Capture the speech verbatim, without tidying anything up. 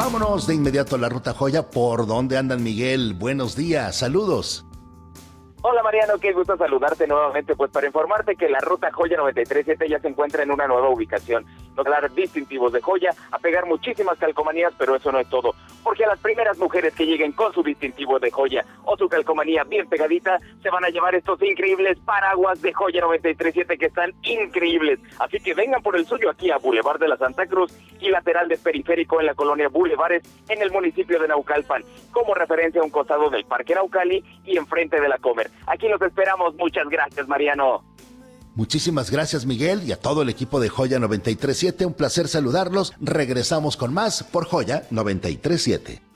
Vámonos de inmediato a la Ruta Joya. ¿Por dónde andan, Miguel? Buenos días, saludos. Hola Mariano, qué gusto saludarte nuevamente, pues para informarte que la Ruta Joya noventa y tres punto siete ya se encuentra en una nueva ubicación. Nos va a dar distintivos de joya, a pegar muchísimas calcomanías, pero eso no es todo, porque a las primeras mujeres que lleguen con su distintivo de joya o su calcomanía bien pegadita, se van a llevar estos increíbles paraguas de Joya noventa y tres punto siete que están increíbles. Así que vengan por el suyo aquí a Boulevard de la Santa Cruz y lateral del Periférico en la colonia Boulevares, en el municipio de Naucalpan, como referencia a un costado del Parque Naucali y enfrente de la Comer. Aquí los esperamos. Muchas gracias, Mariano. Muchísimas gracias, Miguel, y a todo el equipo de Joya noventa y tres punto siete. Un placer saludarlos. Regresamos con más por Joya noventa y tres punto siete.